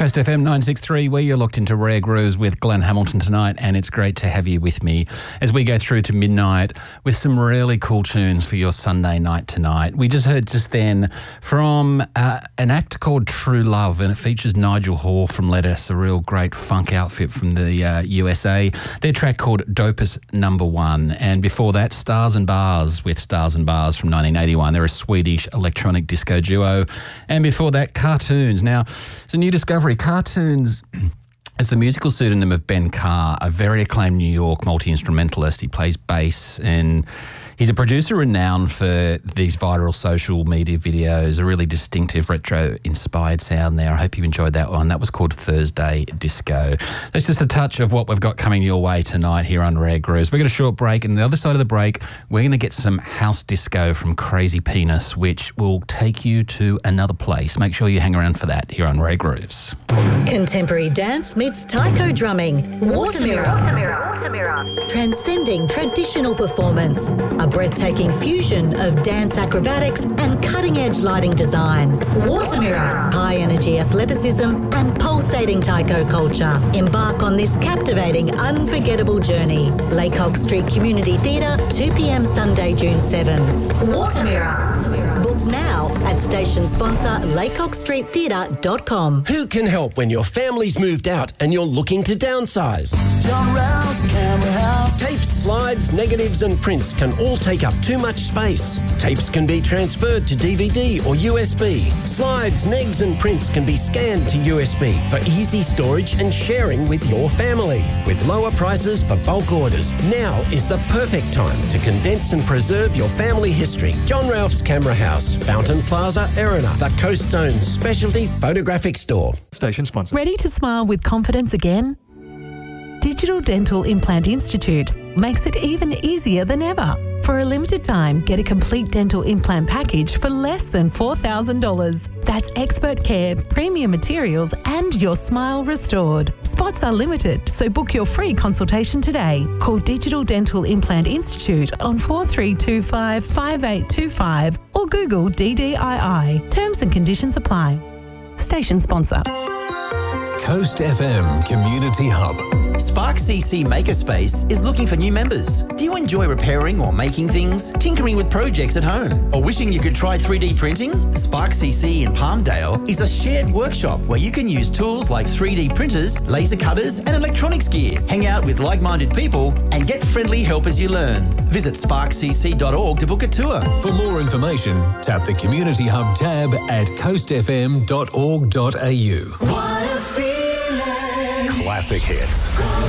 Coast FM 963, where you're locked into Rare Grooves with Glenn Hamilton tonight, and it's great to have you with me as we go through to midnight with some really cool tunes for your Sunday night tonight. We just heard just then from an act called True Love, and it features Nigel Hoare from Lettuce, a real great funk outfit from the USA. Their track called Dopus Number 1, and before that, Stars and Bars with Stars and Bars from 1981. They're a Swedish electronic disco duo. And before that, Cartoons. Now, it's a new discovery. Cartoons is the musical pseudonym of Ben Carr, a very acclaimed New York multi-instrumentalist. He plays bass, and he's a producer renowned for these viral social media videos, a really distinctive retro-inspired sound there. I hope you enjoyed that one. That was called Thursday Disco. That's just a touch of what we've got coming your way tonight here on Rare Grooves. We've got a short break, and on the other side of the break, we're going to get some house disco from Crazy Penis, which will take you to another place. Make sure you hang around for that here on Rare Grooves. Contemporary dance meets taiko drumming. Water Mirror. Transcending traditional performance. A breathtaking fusion of dance acrobatics and cutting-edge lighting design. Water Mirror. High-energy athleticism and pulsating taiko culture. Embark on this captivating, unforgettable journey. Laycock Street Community Theatre, 2 p.m. Sunday, June 7. Water Mirror. Book now at station sponsor laycockstreettheatre.com. Who can help when your family's moved out and you're looking to downsize? John Ralph's Camera House. Tapes, slides, negatives and prints can all take up too much space. Tapes can be transferred to DVD or USB. Slides, negs and prints can be scanned to USB for easy storage and sharing with your family. With lower prices for bulk orders, now is the perfect time to condense and preserve your family history. John Ralph's Camera House, Fountain Plaza, Erina, the Coast Zone's specialty photographic store. Station sponsor. Ready to smile with confidence again? Digital Dental Implant Institute makes it even easier than ever. For a limited time, get a complete dental implant package for less than $4,000. That's expert care, premium materials, and your smile restored. Spots are limited, so book your free consultation today. Call Digital Dental Implant Institute on 4325 5825 or Google DDII. Terms and conditions apply. Station sponsor. Coast FM Community Hub. Spark CC Makerspace is looking for new members. Do you enjoy repairing or making things, tinkering with projects at home, or wishing you could try 3D printing? Spark CC in Palmdale is a shared workshop where you can use tools like 3D printers, laser cutters, and electronics gear. Hang out with like-minded people and get friendly help as you learn. Visit sparkcc.org to book a tour. For more information, tap the Community Hub tab at coastfm.org.au. What a feeling. Classic hits.